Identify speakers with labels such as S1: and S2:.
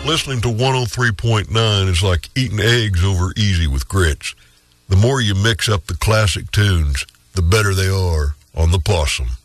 S1: Listening to 103.9 is like eating eggs over easy with grits. The more you mix up the classic tunes, the better they are on the Possum.